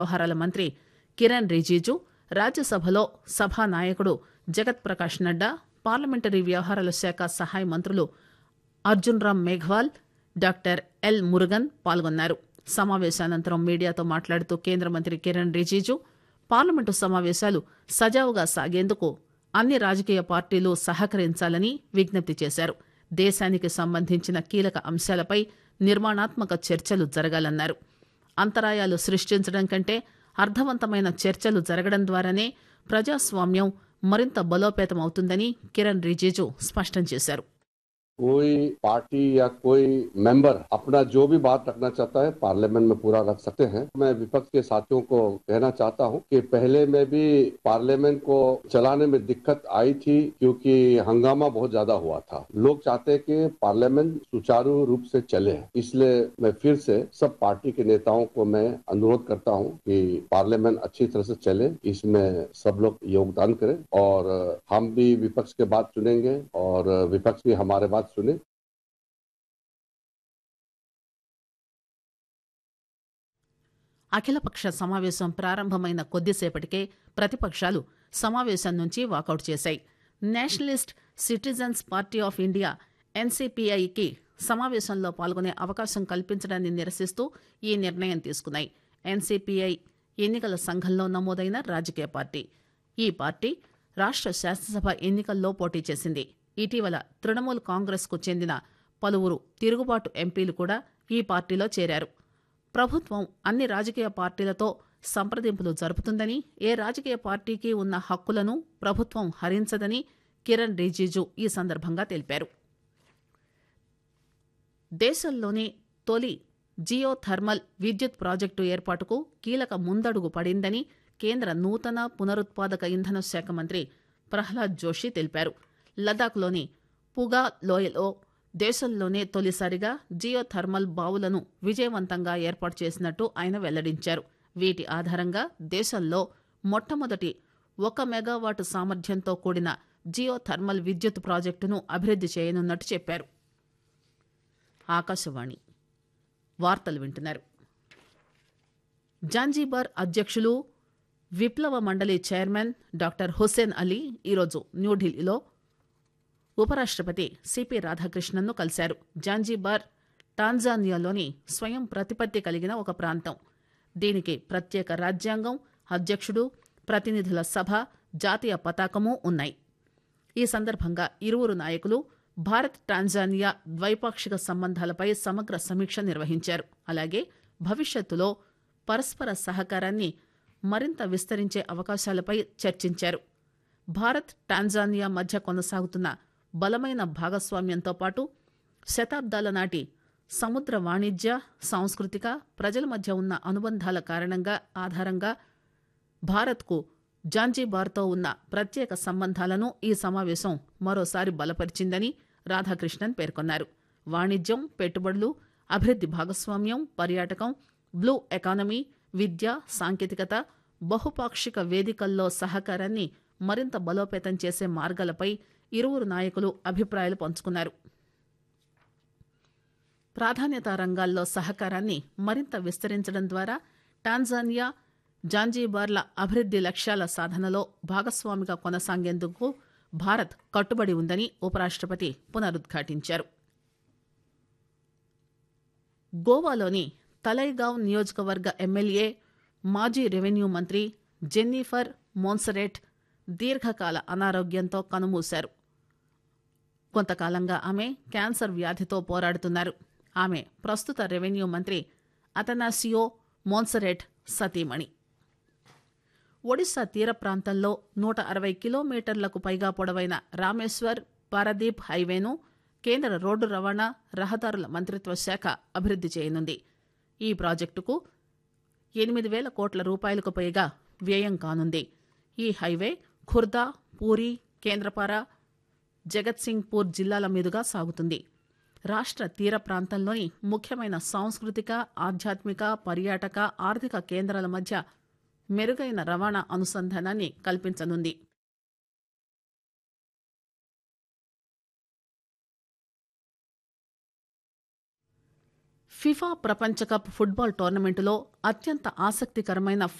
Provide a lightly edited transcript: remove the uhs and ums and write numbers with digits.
వ్యవహారాల మంత్రి కిరణ్ రిజిజు, రాజ్యసభలో సభానాయకుడు జగత్ ప్రకాష్ నడ్డా, పార్లమెంటరీ వ్యవహారాల శాఖ సహాయ మంత్రులు అర్జున్ రామ్ మేఘ్వాల్, డాక్టర్ ఎల్ మురుగన్ పాల్గొన్నారు. సమావేశానంతరం మీడియాతో మాట్లాడుతూ కేంద్ర మంత్రి కిరణ్ రిజిజు పార్లమెంటు సమావేశాలు సజావుగా సాగేందుకు అన్ని రాజకీయ పార్టీలు సహకరించాలని విజ్ఞప్తి చేశారు. దేశానికి సంబంధించిన కీలక అంశాలపై నిర్మాణాత్మక చర్చలు జరగాలన్నారు. అంతరాయాలు సృష్టించడం కంటే అర్థవంతమైన చర్చలు జరగడం ద్వారానే ప్రజాస్వామ్యం మరింత బలోపేతమవుతుందని కిరణ్ రిజిజు స్పష్టం చేశారు. कोई पार्टी या कोई मेंबर अपना जो भी बात रखना चाहता है पार्लियामेंट में पूरा रख सकते हैं। मैं विपक्ष के साथियों को कहना चाहता हूं कि पहले में भी पार्लियामेंट को चलाने में दिक्कत आई थी क्योंकि हंगामा बहुत ज्यादा हुआ था। लोग चाहते हैं कि पार्लियामेंट सुचारू रूप से चले, इसलिए मैं फिर से सब पार्टी के नेताओं को मैं अनुरोध करता हूं कि पार्लियामेंट अच्छी तरह से चले, इसमें सब लोग योगदान करें और हम भी विपक्ष के बात सुनेंगे और विपक्ष भी हमारे बात सुने। అఖిలపక్ష సమావేశం ప్రారంభమైన కొద్దిసేపటికే ప్రతిపక్షాలు సమావేశం నుంచి వాకౌట్ చేశాయి. Nationalist citizens party of India ఎన్సీపీఐకి సమావేశంలో పాల్గొనే అవకాశం కల్పించడాన్ని నిరసిస్తూ ఈ నిర్ణయం తీసుకున్నాయి. ఎన్సీపీఐ ఎన్నికల సంఘంలో నమోదైన రాజకీయ పార్టీ. ఈ పార్టీ రాష్ట్ర శాసనసభ ఎన్నికల్లో పోటీ చేసింది. ఇటీవల తృణమూల్ కాంగ్రెస్ కు చెందిన పలువురు తిరుగుబాటు ఎంపీలు కూడా ఈ పార్టీలో చేరారు. ప్రభుత్వం అన్ని రాజకీయ పార్టీలతో సంప్రదింపులు జరుపుతుందని, ఏ రాజకీయ పార్టీకి ఉన్న హక్కులను ప్రభుత్వం హరించదని కిరణ్ రిజిజు ఈ సందర్భంగా తెలిపారు. దేశంలోనే తొలి జియో థర్మల్ విద్యుత్ ప్రాజెక్టు ఏర్పాటుకు కీలక ముందడుగు పడిందని కేంద్ర నూతన పునరుత్పాదక ఇంధన శాఖ మంత్రి ప్రహ్లాద్ జోషి తెలిపారు. లదాఖ్లోని పుగా లోయలో దేశంలోనే తొలిసారిగా జియో థర్మల్ బావులను విజయవంతంగా ఏర్పాటు చేసినట్టు ఆయన వెల్లడించారు. వీటి ఆధారంగా దేశంలో మొట్టమొదటి 1 మెగావాట్ సామర్థ్యంతో కూడిన జియో థర్మల్ విద్యుత్ ప్రాజెక్టును అభివృద్ది చేయనున్నట్టు చెప్పారు. ఆకాశవాణి వార్తలు వింటున్నారు. జాంజీబార్ అధ్యక్షులు విప్లవ మండలి చైర్మన్ డాక్టర్ హుస్సేన్ అలీ ఈరోజు న్యూఢిల్లీలో ఉపరాష్ట్రపతి సిపి రాధాకృష్ణన్ను కలిశారు. జాంజీబార్ టాంజానియాలోని స్వయం ప్రతిపత్తి కలిగిన ఒక ప్రాంతం. దీనికి ప్రత్యేక రాజ్యాంగం, అధ్యక్షుడు, ప్రతినిధుల సభ, జాతీయ పతాకమూ ఉన్నాయి. ఈ సందర్భంగా ఇరువురు నాయకులు భారత్ టాంజానియా ద్వైపాక్షిక సంబంధాలపై సమగ్ర సమీక్ష నిర్వహించారు. అలాగే భవిష్యత్తులో పరస్పర సహకారాన్ని మరింత విస్తరించే అవకాశాలపై చర్చించారు. భారత్ టాంజానియా మధ్య కొనసాగుతున్న బలమైన భాగస్వామ్యంతో పాటు శతాబ్దాల నాటి సముద్ర వాణిజ్య, సాంస్కృతిక, ప్రజల మధ్య ఉన్న అనుబంధాల ఆధారంగా భారత్కు జాంజీబార్తో ఉన్న ప్రత్యేక సంబంధాలను ఈ సమావేశం మరోసారి బలపరిచిందని రాధాకృష్ణన్ పేర్కొన్నారు. వాణిజ్యం, పెట్టుబడులు, అభివృద్ది భాగస్వామ్యం, పర్యాటకం, బ్లూ ఎకానమీ, విద్య, సాంకేతికత, బహుపాక్షిక వేదికల్లో సహకారాన్ని మరింత బలోపేతం చేసే మార్గాలపై ఇరువురు నాయకులు అభిప్రాయాలు పంచుకున్నారు. ప్రాధాన్యతా రంగాల్లో సహకారాన్ని మరింత విస్తరించడం ద్వారా టాంజానియా, జాంజీబార్ల అభివృద్ది లక్ష్యాల సాధనలో భాగస్వామిగా కొనసాగేందుకు భారత్ కట్టుబడి ఉందని ఉపరాష్ట్రపతి పునరుద్ఘాటించారు. గోవాలోని తలైగావ్ నియోజకవర్గ ఎమ్మెల్యే, మాజీ రెవెన్యూ మంత్రి జెన్నిఫర్ మోన్సరెట్ దీర్ఘకాల అనారోగ్యంతో కన్నుమూశారు. కొంతకాలంగా ఆమె క్యాన్సర్ వ్యాధితో పోరాడుతున్నారు. ఆమె ప్రస్తుత రెవెన్యూ మంత్రి అతనాసియో మోన్సరెట్ సతీమణి. ఒడిశా తీర ప్రాంతంలో 160 కిలోమీటర్లకు పైగా పొడవైన రామేశ్వర్ పారదీప్ హైవేను కేంద్ర రోడ్డు రవాణా, రహదారుల మంత్రిత్వ శాఖ అభివృద్ది చేయనుంది. ఈ ప్రాజెక్టుకు 8,000 కోట్ల రూపాయలకు పైగా వ్యయం కానుంది. ఈ హైవే ఖుర్దా, పూరి, కేంద్రపార, జగత్సింగ్పూర్ జిల్లాల మీదుగా సాగుతుంది. రాష్ట్ర తీర ప్రాంతంలోని ముఖ్యమైన సాంస్కృతిక, ఆధ్యాత్మిక, పర్యాటక, ఆర్థిక కేంద్రాల మధ్య మెరుగైన రవాణా అనుసంధానాన్ని కల్పించనుంది. ఫిఫా ప్రపంచ కప్ ఫుట్బాల్ టోర్నమెంటులో అత్యంత ఆసక్తికరమైన